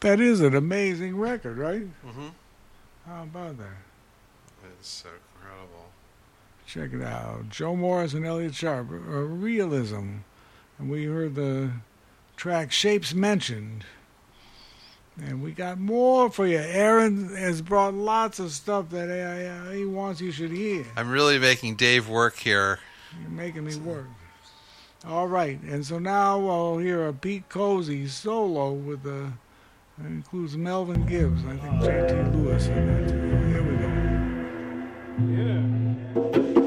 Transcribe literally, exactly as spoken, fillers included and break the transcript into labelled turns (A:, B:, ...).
A: That is an amazing record, right?
B: Mm-hmm.
A: How about that?
B: It's so incredible.
A: Check it out. Joe Morris and Elliot Sharp, uh, Realism. And we heard the track Shapes Mentioned. And we got more for you. Aaron has brought lots of stuff that uh, he wants you should hear.
B: I'm really making Dave work here.
A: You're making me work. All right. And so now we'll hear a Pete Cozy solo with the... That includes Melvin Gibbs. I think J T Lewis in that too. Here we go.
C: Yeah.